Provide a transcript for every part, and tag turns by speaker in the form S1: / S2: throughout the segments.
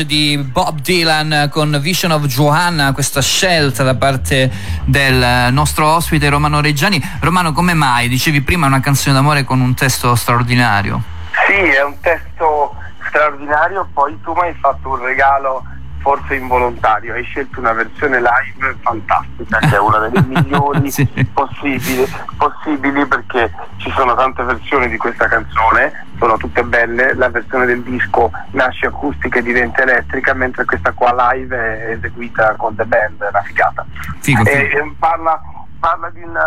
S1: Di Bob Dylan con Vision of Johanna, questa scelta da parte del nostro ospite Romano Reggiani. Romano, come mai? Dicevi prima, è una canzone d'amore con un testo straordinario.
S2: Sì, è un testo straordinario, poi tu mi hai fatto un regalo forse involontario, hai scelto una versione live fantastica, che è una delle migliori
S1: sì.
S2: possibili, perché ci sono tante versioni di questa canzone, sono tutte belle. La versione del disco nasce acustica e diventa elettrica, mentre questa qua live è eseguita con the band, è una figata.
S1: Figo.
S2: Parla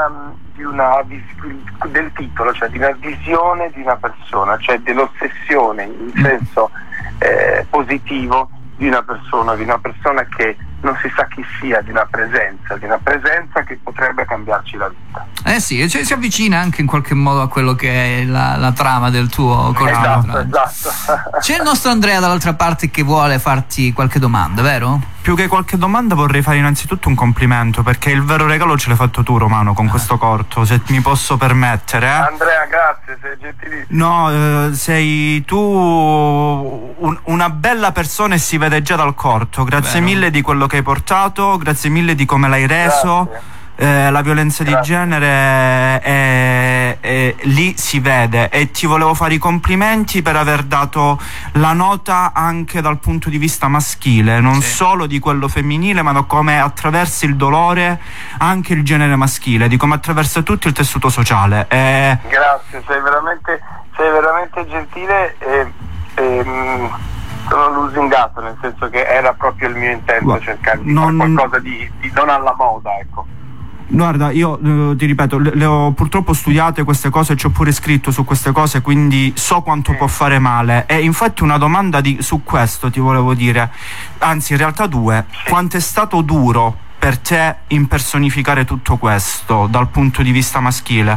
S2: del titolo, cioè di una visione di una persona, cioè dell'ossessione in senso positivo di una persona che non si sa chi sia, di una presenza che potrebbe cambiarci la vita.
S1: Sì, cioè, si avvicina anche in qualche modo a quello che è la trama del tuo corto.
S2: Esatto.
S1: C'è il nostro Andrea dall'altra parte che vuole farti qualche domanda, vero?
S3: Più che qualche domanda vorrei fare innanzitutto un complimento, perché il vero regalo ce l'hai fatto tu, Romano, con questo corto, se mi posso permettere.
S2: Andrea, grazie, sei gentilissimo.
S3: No, sei tu una bella persona e si vede già dal corto. Grazie mille di quello che hai portato, grazie mille di come l'hai reso.
S2: Grazie.
S3: La violenza di genere lì si vede, e ti volevo fare i complimenti per aver dato la nota anche dal punto di vista maschile, non solo di quello femminile, ma da come attraversi il dolore anche il genere maschile, di come attraversa tutto il tessuto sociale.
S2: Grazie, sei veramente gentile e sono lusingato, nel senso che era proprio il mio intento cercare di fare qualcosa di non alla moda, ecco.
S3: Guarda, io ti ripeto, le ho purtroppo studiate queste cose, ci ho pure scritto su queste cose, quindi so quanto può fare male. E infatti una domanda su questo ti volevo dire, anzi in realtà due. Quanto è stato duro per te impersonificare tutto questo dal punto di vista maschile?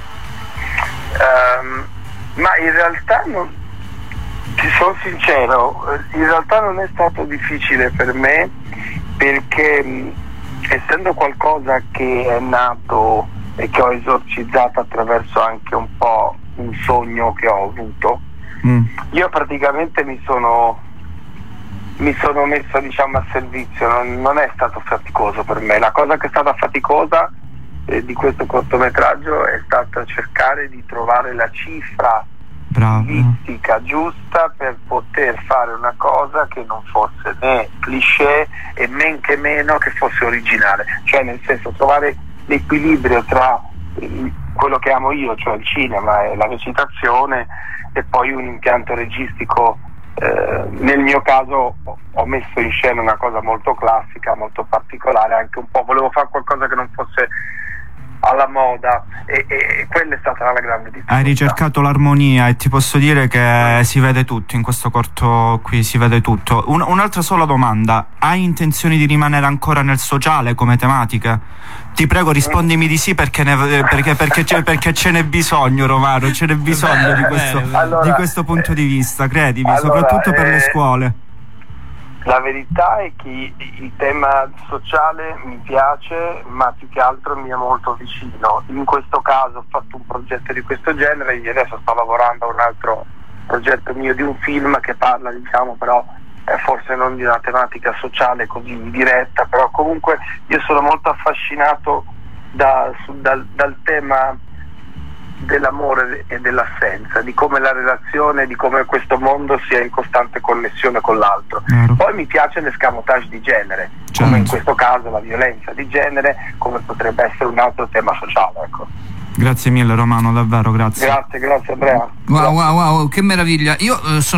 S2: Ma in realtà ti sono sincero, in realtà non è stato difficile per me, perché essendo qualcosa che è nato e che ho esorcizzato attraverso anche un po' un sogno che ho avuto, io praticamente mi sono messo, diciamo, a servizio. Non è stato faticoso per me. La cosa che è stata faticosa di questo cortometraggio è stata cercare di trovare la cifra stilistica giusta per poter fare una cosa che non fosse né cliché e men che meno che fosse originale, cioè nel senso trovare l'equilibrio tra quello che amo io, cioè il cinema e la recitazione, e poi un impianto registico. Nel mio caso ho messo in scena una cosa molto classica, molto particolare, anche un po' volevo fare qualcosa che non fosse alla moda, e quella è stata la grande difficoltà.
S3: Hai ricercato l'armonia, e ti posso dire che si vede tutto in questo corto qui, si vede tutto. Un'altra sola domanda: hai intenzione di rimanere ancora nel sociale come tematica? Ti prego, rispondimi di sì, perché ce n'è bisogno, Romano, ce n'è bisogno di questo punto di vista, credimi, soprattutto per le scuole.
S2: La verità è che il tema sociale mi piace, ma più che altro mi è molto vicino. In questo caso ho fatto un progetto di questo genere, io adesso sto lavorando a un altro progetto mio di un film che parla, diciamo, però forse non di una tematica sociale così diretta, però comunque io sono molto affascinato dal tema dell'amore e dell'assenza, di come la relazione, di come questo mondo sia in costante connessione con l'altro. Poi mi piace l'escamotage di genere, come in questo caso la violenza di genere, come potrebbe essere un altro tema sociale, ecco.
S3: Grazie mille, Romano, davvero, grazie.
S2: Grazie Andrea.
S1: Wow, che meraviglia. Io sono